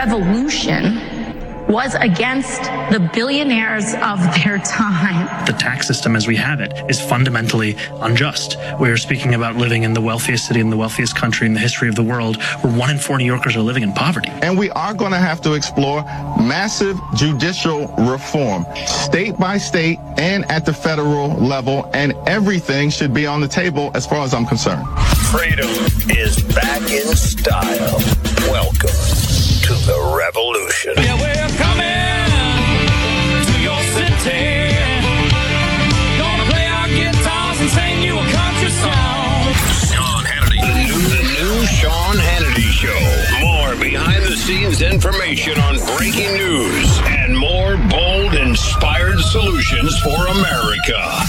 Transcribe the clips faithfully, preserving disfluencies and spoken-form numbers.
revolution was against the billionaires of their time. The tax system as we have it is fundamentally unjust. We are speaking about living in the wealthiest city in the wealthiest country in the history of the world, where one in four New Yorkers are living in poverty. And we are going to have to explore massive judicial reform, state by state and at the federal level, and everything should be on the table as far as I'm concerned. Freedom is back in style. Welcome to the revolution. Yeah, we're coming to your city. Gonna play our guitars and sing you a country song. Sean Hannity. The new, the new Sean Hannity Show. More behind-the-scenes information on breaking news and more bold, inspired solutions for America.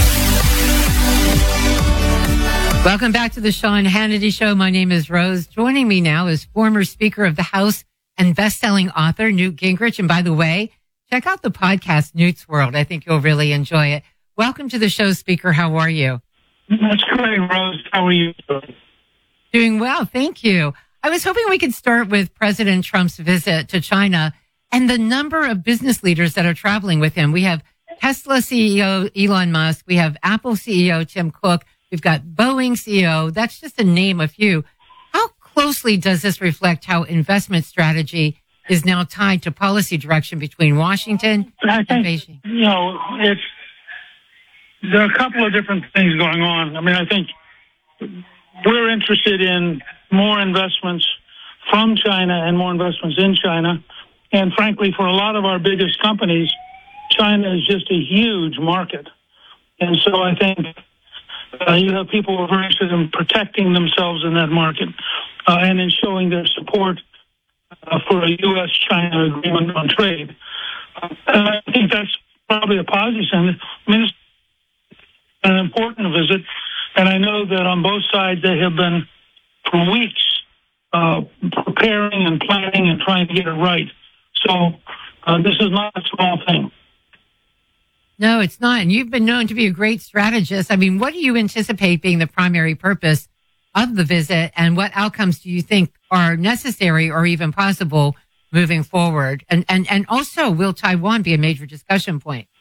Welcome back to the Sean Hannity Show. My name is Rose. Joining me now is former Speaker of the House and best-selling author Newt Gingrich. And by the way, check out the podcast Newt's World. I think you'll really enjoy it. Welcome to the show, Speaker. How are you? That's great, Rose. How are you? Doing well, thank you. I was hoping we could start with President Trump's visit to China and the number of business leaders that are traveling with him. We have Tesla C E O Elon Musk. We have Apple C E O Tim Cook. We've got Boeing C E O. That's just to name a few. How closely does this reflect how investment strategy is now tied to policy direction between Washington I think, and Beijing? You know, it's, there are a couple of different things going on. I mean, I think we're interested in more investments from China and more investments in China. And frankly, for a lot of our biggest companies, China is just a huge market. And so I think Uh, you have people who are very interested in protecting themselves in that market uh, and in showing their support uh, for a U S China agreement on trade. Uh, and I think that's probably a positive sign. I mean, it's an important visit, and I know that on both sides they have been for weeks uh, preparing and planning and trying to get it right. So uh, this is not a small thing. No, it's not. And you've been known to be a great strategist. I mean, what do you anticipate being the primary purpose of the visit, and what outcomes do you think are necessary or even possible moving forward? And and, and also, will Taiwan be a major discussion point?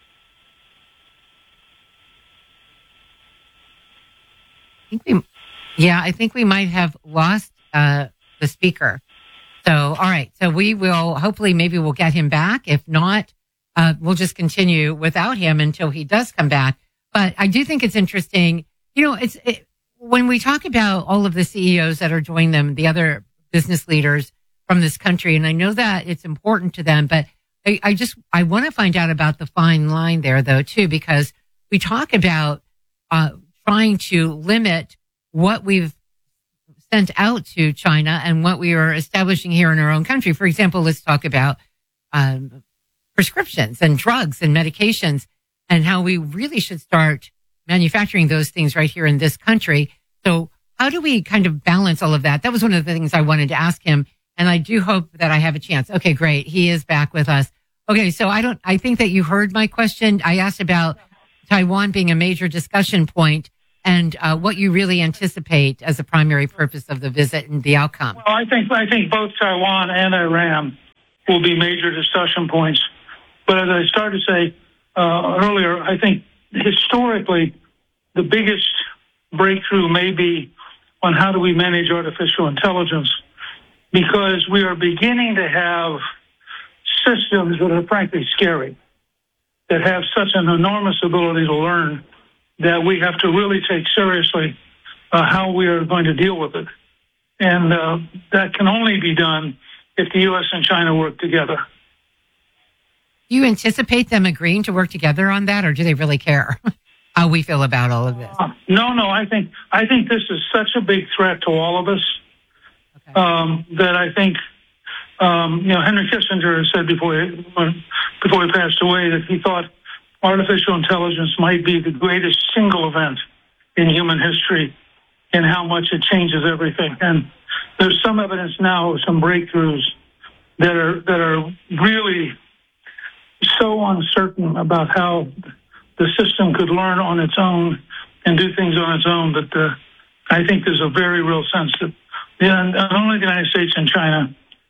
I think we, yeah, I think we might have lost uh, the speaker. So, all right. So we will, hopefully, maybe we'll get him back. If not, Uh, we'll just continue without him until he does come back. But I do think it's interesting. You know, it's it, when we talk about all of the C E Os that are joining them, the other business leaders from this country, and I know that it's important to them, but I, I just, I want to find out about the fine line there, though, too, because we talk about uh, trying to limit what we've sent out to China and what we are establishing here in our own country. For example, let's talk about um prescriptions and drugs and medications, and how we really should start manufacturing those things right here in this country. So how do we kind of balance all of that? That was one of the things I wanted to ask him, and I do hope that I have a chance. Okay, great. He is back with us. Okay, so I don't, I think that you heard my question. I asked about Taiwan being a major discussion point and uh, what you really anticipate as a primary purpose of the visit and the outcome. Well, I think, I think both Taiwan and Iran will be major discussion points. But as I started to say uh, earlier, I think historically the biggest breakthrough may be on how do we manage artificial intelligence, because we are beginning to have systems that are frankly scary, that have such an enormous ability to learn that we have to really take seriously uh, how we are going to deal with it. And uh, that can only be done if the U S and China work together. Do you anticipate them agreeing to work together on that, or do they really care how we feel about all of this? Uh, no, no. I think I think this is such a big threat to all of us okay. um, that I think um, you know Henry Kissinger has said before he, before he passed away that he thought artificial intelligence might be the greatest single event in human history, and how much it changes everything. And there's some evidence now of some breakthroughs that are that are really so uncertain about how the system could learn on its own and do things on its own that uh, I think there's a very real sense that yeah, not only the United States and China,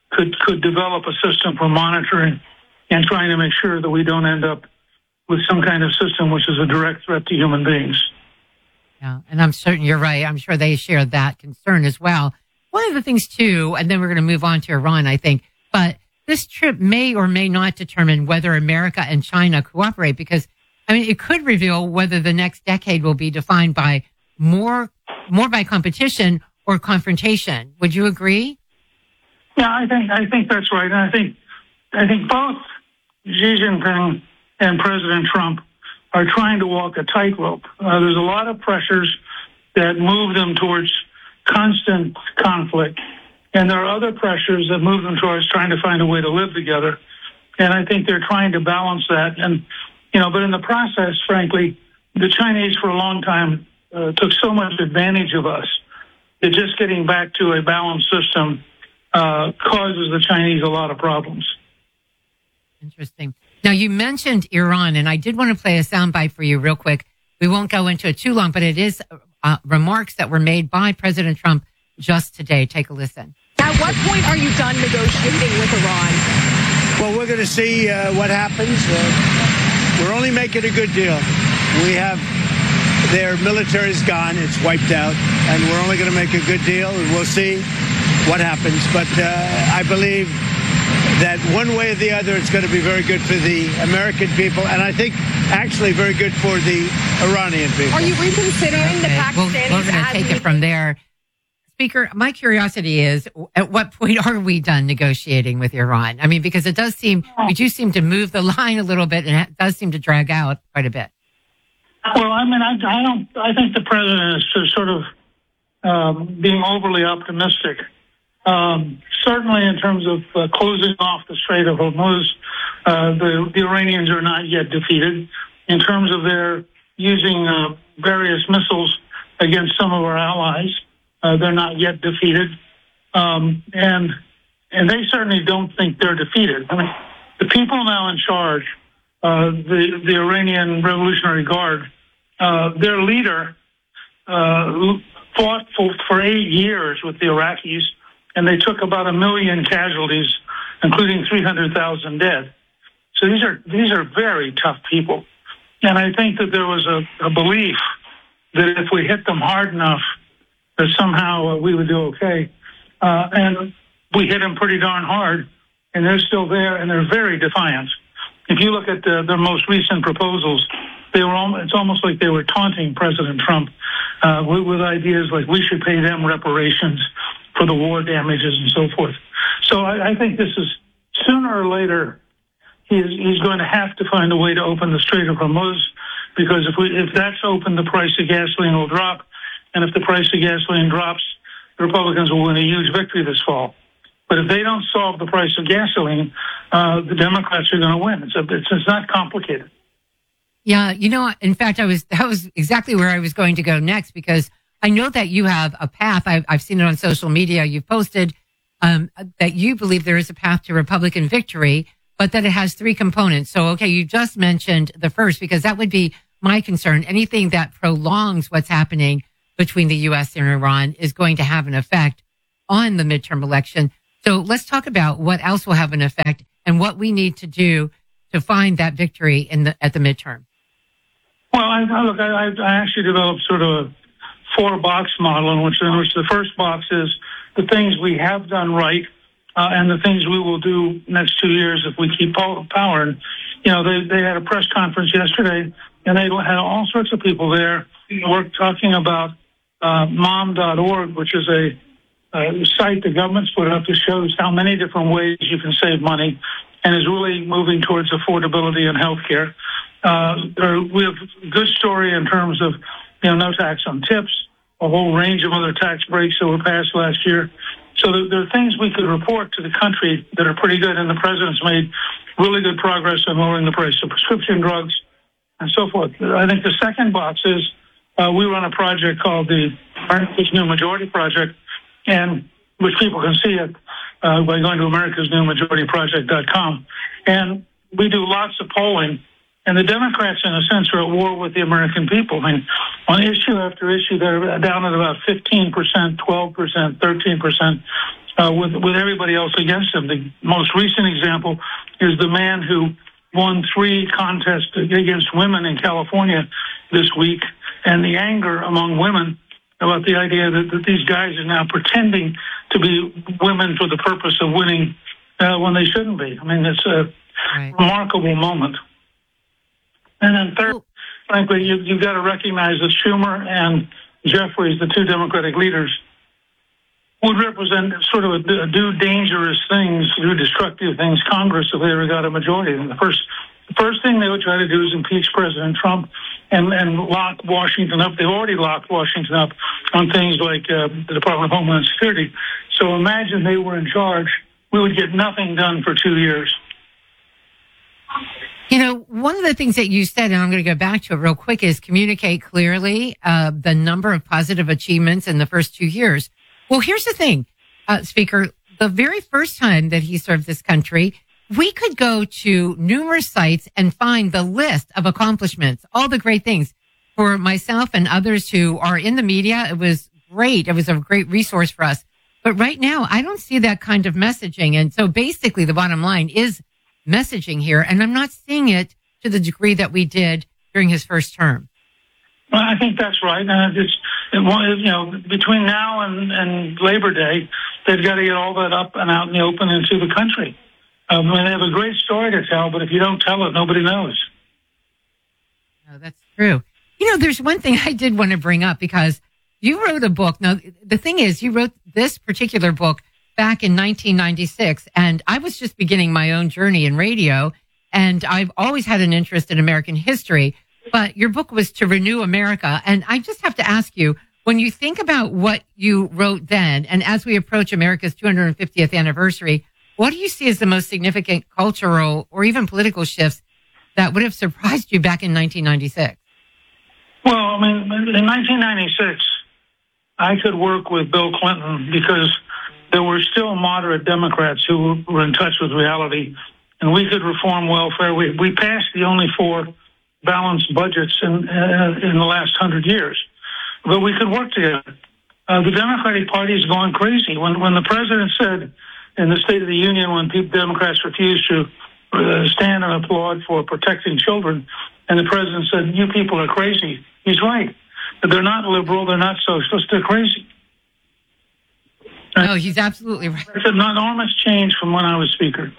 could could develop a system for monitoring and trying to make sure that we don't end up with some kind of system which is a direct threat to human beings. Yeah, and I'm certain you're right. I'm sure they share that concern as well. One of the things, too, and then we're going to move on to Iran, I think, but this trip may or may not determine whether America and China cooperate because, I mean, it could reveal whether the next decade will be defined by more more by competition or confrontation. Would you agree? Yeah, I think I think that's right. And I think I think both Xi Jinping and President Trump are trying to walk a tightrope. Uh, there's a lot of pressures that move them towards constant conflict, and there are other pressures that move them towards trying to find a way to live together. And I think they're trying to balance that. And you know, but in the process, frankly, the Chinese for a long time uh, took so much advantage of us that just getting back to a balanced system uh, causes the Chinese a lot of problems. Interesting. Now, you mentioned Iran, and I did want to play a soundbite for you real quick. We won't go into it too long, but it is uh, remarks that were made by President Trump just today. Take a listen. At what point are you done negotiating with Iran? Well, we're going to see uh, what happens. Uh, we're only making a good deal. We have their military is gone. It's wiped out. And we're only going to make a good deal, and we'll see what happens. But uh, I believe that one way or the other, it's going to be very good for the American people, and I think actually very good for the Iranian people. Are you reconsidering okay. the Pakistanis? We'll, we're going to take it from there. Speaker, my curiosity is, at what point are we done negotiating with Iran? I mean, because it does seem, we do seem to move the line a little bit, and it does seem to drag out quite a bit. Well, I mean, I, I don't, I think the president is just sort of um, being overly optimistic. Um, certainly in terms of uh, closing off the Strait of Hormuz, uh, the, the Iranians are not yet defeated. In terms of their using uh, various missiles against some of our allies, uh, they're not yet defeated. Um, and and they certainly don't think they're defeated. I mean, the people now in charge, uh, the, the Iranian Revolutionary Guard, uh, their leader uh, fought for, for eight years with the Iraqis, and they took about a million casualties, including three hundred thousand dead. So these are these are very tough people. And I think that there was a, a belief that if we hit them hard enough, that somehow uh, we would do okay. Uh, and we hit them pretty darn hard, and they're still there, and they're very defiant. If you look at the, their most recent proposals, they were almost, it's almost like they were taunting President Trump uh, with, with ideas like we should pay them reparations for the war damages and so forth. So I, I think this is sooner or later he's, he's going to have to find a way to open the Strait of Hormuz, because if we if that's open, the price of gasoline will drop, and if the price of gasoline drops, the Republicans will win a huge victory this fall. But if they don't solve the price of gasoline, uh, the Democrats are going to win. It's, a, it's it's not complicated. Yeah, you know, in fact, I was that was exactly where I was going to go next, because I know that you have a path. I've, I've seen it on social media. You've posted um, that you believe there is a path to Republican victory, but that it has three components. So, okay, you just mentioned the first, because that would be my concern. Anything that prolongs what's happening between the U S and Iran is going to have an effect on the midterm election. So let's talk about what else will have an effect and what we need to do to find that victory in the at the midterm. Well, I, I look, I, I actually developed sort of a four-box model in which, in which the first box is the things we have done right uh, and the things we will do next two years if we keep power. And, you know, they, they had a press conference yesterday, and they had all sorts of people there work talking about uh, mom dot org, which is a, a site the government's put up that shows how many different ways you can save money and is really moving towards affordability in healthcare. Uh, there, we have a good story in terms of, you know, no tax on tips, a whole range of other tax breaks that were passed last year. So there, there are things we could report to the country that are pretty good, and the president's made really good progress on lowering the price of prescription drugs and so forth. I think the second box is uh, we run a project called the America's New Majority Project, and which people can see it uh, by going to americas new majority project dot com. And we do lots of polling. And the Democrats, in a sense, are at war with the American people. I mean, on issue after issue, they're down at about fifteen percent, twelve percent, thirteen percent. uh, with with everybody else against him. The most recent example is the man who won three contests against women in California this week, and the anger among women about the idea that, that these guys are now pretending to be women for the purpose of winning uh, when they shouldn't be. I mean, it's a right. remarkable moment. And then third, Ooh. frankly, you, you've got to recognize that Schumer and Jeffries, the two Democratic leaders, would represent sort of a, a do dangerous things, do destructive things, Congress, if they ever got a majority. And the first the first thing they would try to do is impeach President Trump and, and lock Washington up. They've already locked Washington up on things like uh, the Department of Homeland Security. So imagine they were in charge. We would get nothing done for two years. You know, one of the things that you said, and I'm going to go back to it real quick, is communicate clearly uh, the number of positive achievements in the first two years. Well, here's the thing, uh, Speaker. The very first time that he served this country, we could go to numerous sites and find the list of accomplishments, all the great things. For myself and others who are in the media, it was great. It was a great resource for us. But right now, I don't see that kind of messaging. And so basically, the bottom line is messaging here, and I'm not seeing it to the degree that we did during his first term. Well, I think that's right. Uh, it's, it, you know, between now and, and Labor Day, they've got to get all that up and out in the open into the country. Um, and they have a great story to tell, but if you don't tell it, nobody knows. Oh, that's true. You know, there's one thing I did want to bring up, because you wrote a book. Now, the thing is, you wrote this particular book back in nineteen ninety-six, and I was just beginning my own journey in radio, and I've always had an interest in American history, but your book was To Renew America, and I just have to ask you, when you think about what you wrote then, and as we approach America's two hundred fiftieth anniversary, what do you see as the most significant cultural or even political shifts that would have surprised you back in nineteen ninety-six? Well, I mean, in nineteen ninety-six, I could work with Bill Clinton because there were still moderate Democrats who were in touch with reality, and we could reform welfare. We, we passed the only four balanced budgets in, uh, in the last hundred years, but we could work together. Uh, the Democratic Party is going crazy. When when the president said in the State of the Union, when people, Democrats refused to uh, stand and applaud for protecting children, and the president said, "You people are crazy," he's right. They're not liberal. They're not socialist. They're crazy. No, he's absolutely right. It's an enormous change from when I was Speaker.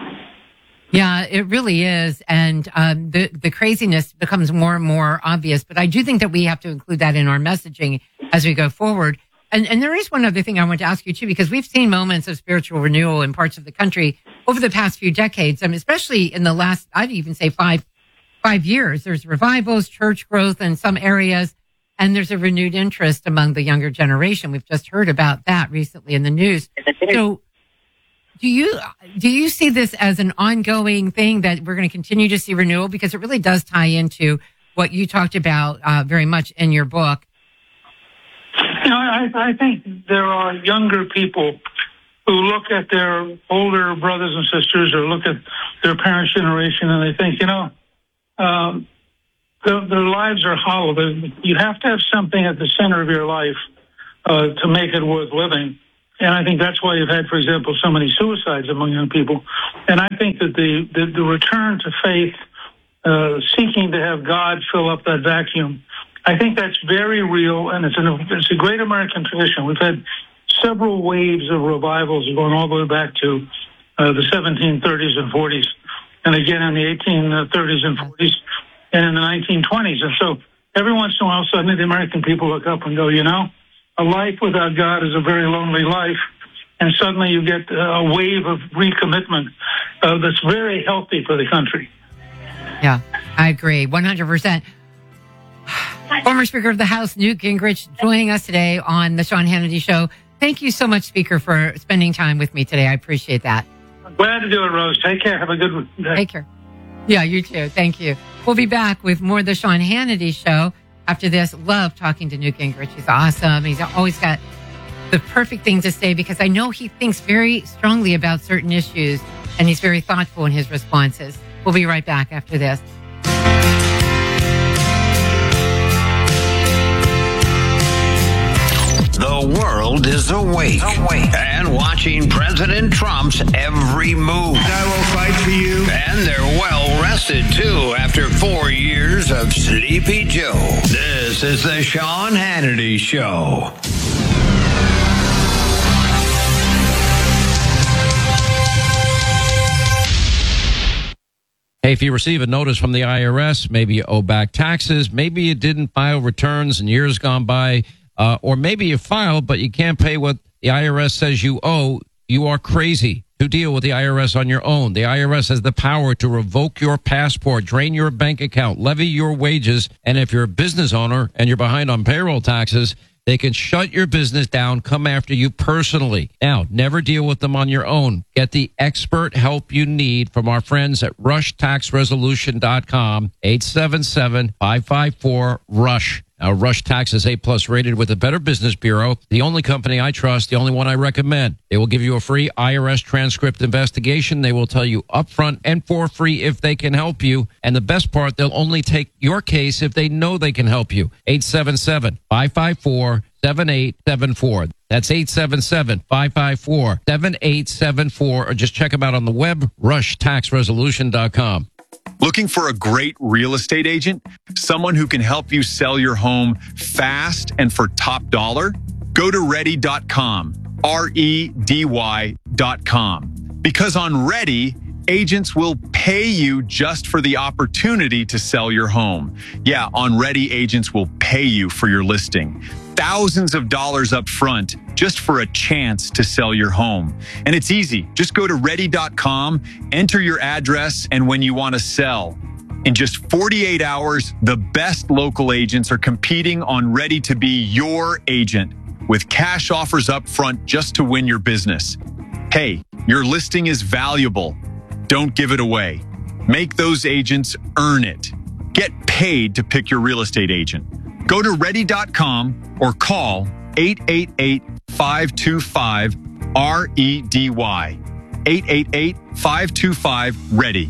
Yeah, it really is. And um, the, the craziness becomes more and more obvious. But I do think that we have to include that in our messaging as we go forward. And, and there is one other thing I want to ask you, too, because we've seen moments of spiritual renewal in parts of the country over the past few decades, I mean, especially in the last, I'd even say five, five years. There's revivals, church growth in some areas. And there's a renewed interest among the younger generation. We've just heard about that recently in the news. So do you do you see this as an ongoing thing that we're going to continue to see renewal? Because it really does tie into what you talked about uh, very much in your book. You know, I, I think there are younger people who look at their older brothers and sisters or look at their parents' generation and they think, you know, um, Their, their lives are hollow. You have to have something at the center of your life uh, to make it worth living. And I think that's why you've had, for example, so many suicides among young people. And I think that the, the, the return to faith, uh, seeking to have God fill up that vacuum, I think that's very real, and it's, an, it's a great American tradition. We've had several waves of revivals going all the way back to uh, the seventeen thirties and forties, and again in the eighteen thirties and forties. And in the nineteen twenties. And so every once in a while, suddenly the American people look up and go, you know, a life without God is a very lonely life. And suddenly you get a wave of recommitment uh, that's very healthy for the country. Yeah, I agree, one hundred percent. Former Speaker of the House, Newt Gingrich, joining us today on the Sean Hannity Show. Thank you so much, Speaker, for spending time with me today. I appreciate that. I'm glad to do it, Rose. Take care. Have a good day. Take care. Yeah, you too. Thank you. We'll be back with more of the Sean Hannity Show after this. Love talking to Newt Gingrich. He's awesome. He's always got the perfect thing to say because I know he thinks very strongly about certain issues and he's very thoughtful in his responses. We'll be right back after this. The world world is awake, awake and watching President Trump's every move. I will fight for you. And they're well rested, too, after four years of Sleepy Joe. This is the Sean Hannity Show. Hey, if you receive a notice from the I R S, maybe you owe back taxes, maybe you didn't file returns in years gone by, uh, or maybe you filed, but you can't pay what the I R S says you owe, you are crazy to deal with the I R S on your own. The I R S has the power to revoke your passport, drain your bank account, levy your wages, and if you're a business owner and you're behind on payroll taxes, they can shut your business down, come after you personally. Now, never deal with them on your own. Get the expert help you need from our friends at rush tax resolution dot com, eight seven seven, five five four, RUSH. Now, Rush Tax is A-plus rated with the Better Business Bureau, the only company I trust, the only one I recommend. They will give you a free I R S transcript investigation. They will tell you upfront and for free if they can help you. And the best part, they'll only take your case if they know they can help you. eight seven seven, five five four, seven eight seven four. That's eight seven seven, five five four, seven eight seven four. Or just check them out on the web, rush tax resolution dot com. Looking for a great real estate agent? Someone who can help you sell your home fast and for top dollar? Go to ready dot com, R E D Y dot com. Because on Ready, agents will pay you just for the opportunity to sell your home. Yeah, on Ready, agents will pay you for your listing. Thousands of dollars up front just for a chance to sell your home. And it's easy. Just go to ready dot com, enter your address, and when you want to sell. In just forty-eight hours, the best local agents are competing on Ready to be your agent with cash offers up front just to win your business. Hey, your listing is valuable. Don't give it away. Make those agents earn it. Get paid to pick your real estate agent. Go to ready dot com or call eight eight eight, five two five, R E D Y. eight eight eight, five two five, READY.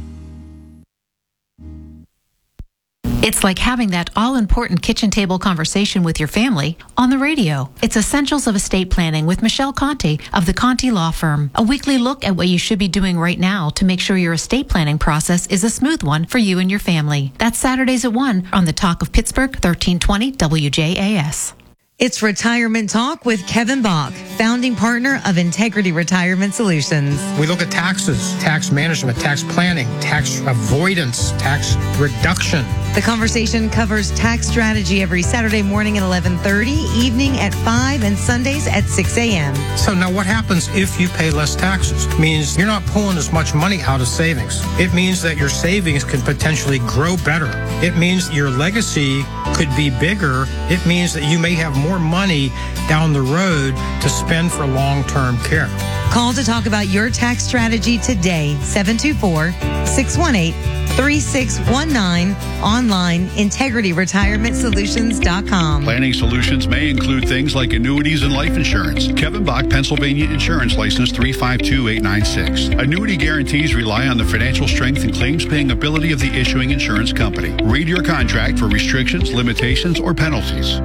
It's like having that all-important kitchen table conversation with your family on the radio. It's Essentials of Estate Planning with Michelle Conte of the Conte Law Firm. A weekly look at what you should be doing right now to make sure your estate planning process is a smooth one for you and your family. That's Saturdays at one on the Talk of Pittsburgh, thirteen twenty W J A S. It's Retirement Talk with Kevin Bach, founding partner of Integrity Retirement Solutions. We look at taxes, tax management, tax planning, tax avoidance, tax reduction. The conversation covers tax strategy every Saturday morning at eleven thirty, evening at five, and Sundays at six a.m. So now what happens if you pay less taxes? It means you're not pulling as much money out of savings. It means that your savings can potentially grow better. It means your legacy could be bigger. It means that you may have more money down the road to spend for long-term care. Call to talk about your tax strategy today, seven two four, six one eight, three six one nine, online, integrity retirement solutions dot com. Planning solutions may include things like annuities and life insurance. Kevin Bach, Pennsylvania Insurance License three five two eight nine six. Annuity guarantees rely on the financial strength and claims-paying ability of the issuing insurance company. Read your contract for restrictions, limitations, or penalties.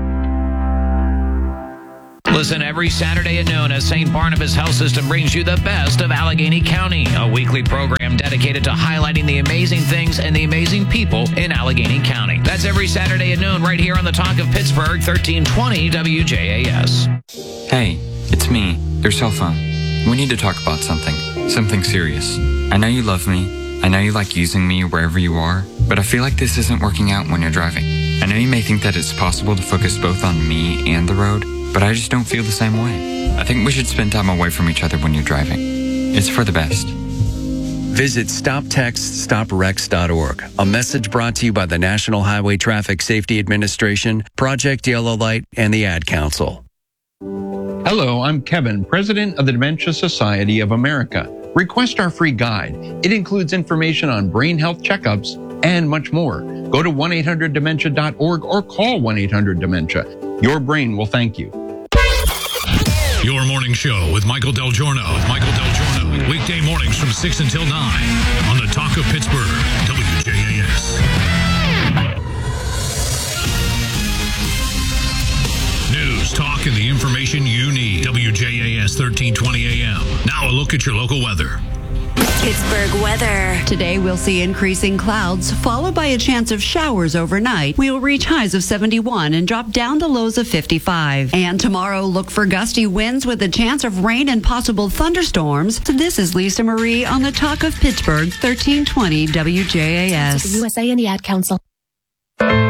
Listen every Saturday at noon as Saint Barnabas Health System brings you the best of Allegheny County, a weekly program dedicated to highlighting the amazing things and the amazing people in Allegheny County. That's every Saturday at noon right here on the Talk of Pittsburgh, thirteen twenty W J A S. Hey, it's me, your cell phone. We need to talk about something, something serious. I know you love me. I know you like using me wherever you are, but I feel like this isn't working out when you're driving. I know you may think that it's possible to focus both on me and the road, but I just don't feel the same way. I think we should spend time away from each other when you're driving. It's for the best. Visit stop text stop wrecks dot org. A message brought to you by the National Highway Traffic Safety Administration, Project Yellow Light, and the Ad Council. Hello, I'm Kevin, President of the Dementia Society of America. Request our free guide. It includes information on brain health checkups and much more. Go to one eight hundred dementia dot org or call one eight hundred dementia. Your brain will thank you. Your morning show with Michael Del Giorno. Michael Del Giorno. Weekday mornings from six until nine on the Talk of Pittsburgh, W J A S. News, news, talk, and the information you need. W J A S thirteen twenty A M. Now a look at your local weather. Pittsburgh weather. Today we'll see increasing clouds, followed by a chance of showers overnight. We will reach highs of seventy-one and drop down to lows of fifty-five. And tomorrow, look for gusty winds with a chance of rain and possible thunderstorms. This is Lisa Marie on the Talk of Pittsburgh, thirteen twenty W J A S. The U S A and the Ad Council.